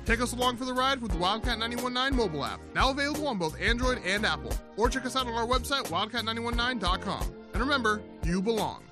Take us along for the ride with the Wildcat 919 mobile app, now available on both Android and Apple. Or check us out on our website, wildcat919.com. And remember, you belong.